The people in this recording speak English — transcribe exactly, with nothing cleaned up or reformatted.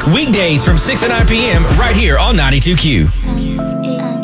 Weekdays from six to nine p.m. right here on ninety-two Q.